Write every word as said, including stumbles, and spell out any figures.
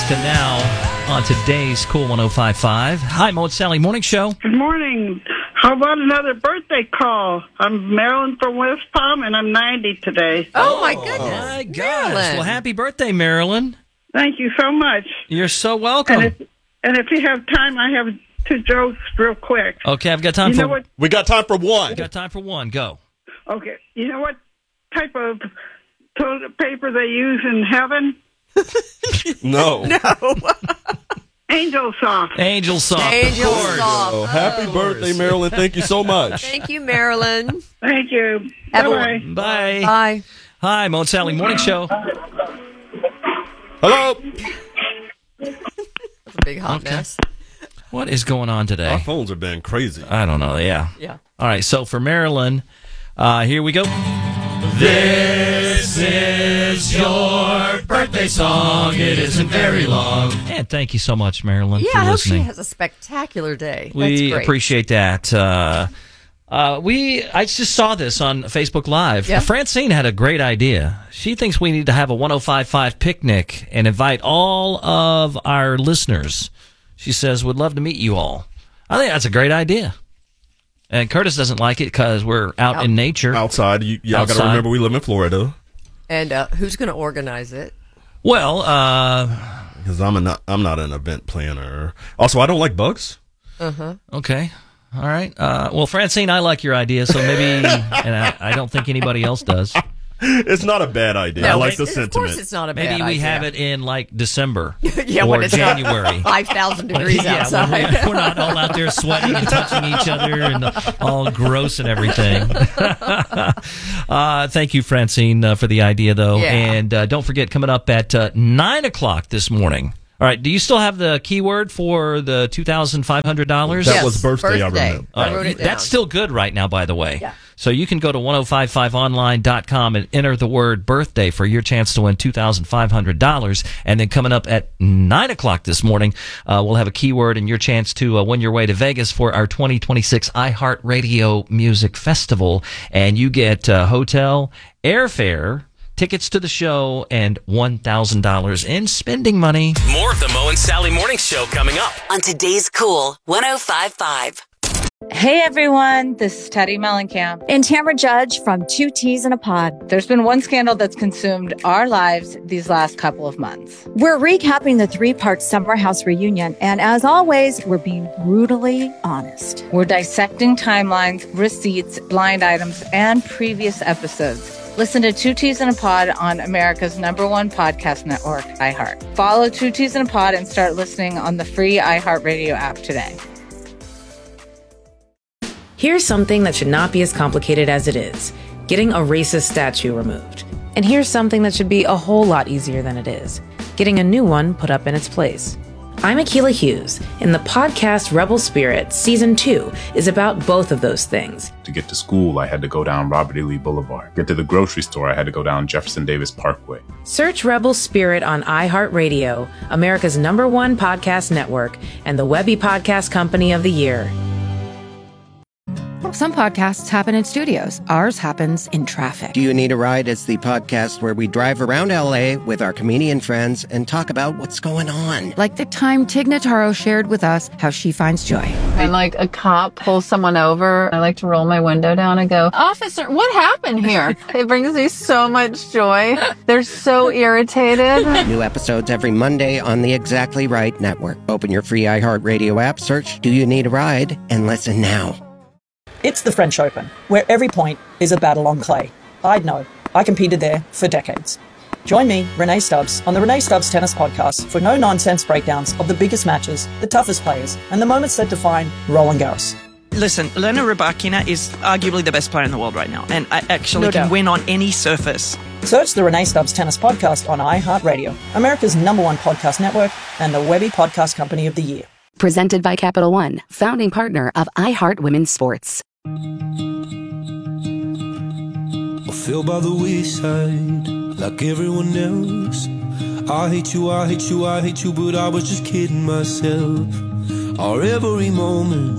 to now on today's Cool one oh five point five. Hi, Mo and Sally Morning Show. Good morning. How about another birthday call? I'm Marilyn from West Palm, and I'm ninety today. Oh, my goodness. Oh, my gosh. Marilyn. Well, happy birthday, Marilyn. Thank you so much. You're so welcome. And if, and if you have time, I have two jokes real quick. Okay, I've got time You for know what? We got time for one. I've got time for one. Go. Okay. You know what type of toilet paper they use in heaven? No. No. Angel soft. Angel soft. Angel of course. soft. Oh, happy birthday, Marilyn. Thank you so much. Thank you, Marilyn. Thank you. Have a- Bye-bye. Bye. Bye. Hi, Mo and Sally Morning Show. Hello. That's a big hot Okay. mess. What is going on today? Our phones are being crazy. I don't know. Yeah. Yeah. All right. So for Marilyn, uh, here we go. This is your birthday song. It isn't very long. And thank you so much, Marilyn, Yeah, for I hope she listening. has a spectacular day. We That's great. appreciate that. Uh, uh, we I just saw this on Facebook Live. Yeah. Francine had a great idea. She thinks we need to have a one oh five point five picnic and invite all of our listeners. She says, would love to meet you all. I think that's a great idea. And Curtis doesn't like it because we're out, Out. in nature. Outside, you, y'all got to Outside. remember we live in Florida. And uh, who's going to organize it? Well, uh, Because I'm a not, I'm not an event planner. Also, I don't like bugs. Uh-huh. okay. All right. Uh, well, Francine, I like your idea, so maybe, and I, I don't think anybody else does. It's not a bad idea. I like the Of sentiment. course it's not a bad Maybe we idea. have it in, like, December yeah, or when it's not January. five thousand degrees Yeah, outside. when we're, we're not all out there sweating and touching each other and all gross and everything. uh, thank you, Francine, uh, for the idea, though. Yeah. And uh, don't forget, coming up at uh, nine o'clock this morning. All right, do you still have the keyword for the two thousand five hundred dollars? That Yes, was birthday, I remember. I wrote it down. That's still good right now, by the way. Yeah. So you can go to ten fifty-five online dot com and enter the word birthday for your chance to win two thousand five hundred dollars. And then coming up at nine o'clock this morning, uh, we'll have a keyword and your chance to uh, win your way to Vegas for our twenty twenty-six iHeartRadio Music Festival. And you get uh, hotel, airfare, tickets to the show, and one thousand dollars in spending money. More of the Mo and Sally Morning Show coming up. On today's Cool one oh five point five. Hey everyone, this is Teddy Mellencamp And Tamara Judge from Two Teas in a Pod. There's been one scandal that's consumed our lives these last couple of months. We're recapping the three-part Summer House reunion, and as always, we're being brutally honest. We're dissecting timelines, receipts, blind items, and previous episodes. Listen to Two Teas in a Pod on America's number one podcast network, iHeart. Follow Two Teas in a Pod and start listening on the free iHeartRadio app today. Here's something that should not be as complicated as it is: getting a racist statue removed. And here's something that should be a whole lot easier than it is: getting a new one put up in its place. I'm Akilah Hughes, and the podcast Rebel Spirit Season two is about both of those things. To get to school, I had to go down Robert E. Lee Boulevard. Get to the grocery store, I had to go down Jefferson Davis Parkway. Search Rebel Spirit on iHeartRadio, America's number one podcast network, and the Webby Podcast Company of the Year. Some podcasts happen in studios. Ours happens in traffic. Do You Need a Ride is the podcast where we drive around L A with our comedian friends and talk about what's going on. Like the time Tig Notaro shared with us how she finds joy. When like a cop pulls someone over, I like to roll my window down and go, "Officer, what happened here?" It brings me so much joy. They're so irritated. New episodes every Monday on the Exactly Right Network. Open your free iHeartRadio app, search Do You Need a Ride, and listen now. It's the French Open, where every point is a battle on clay. I'd know. I competed there for decades. Join me, Renee Stubbs, on the Renee Stubbs Tennis Podcast for no-nonsense breakdowns of the biggest matches, the toughest players, and the moments that define Roland Garros. Listen, Elena Rybakina is arguably the best player in the world right now, and I actually No can doubt. win on any surface. Search the Renee Stubbs Tennis Podcast on iHeartRadio, America's number one podcast network, and the Webby Podcast Company of the Year. Presented by Capital One, founding partner of iHeart Women's Sports. I feel by the wayside like everyone else. I hate you, I hate you, I hate you, but I was just kidding myself. Our every moment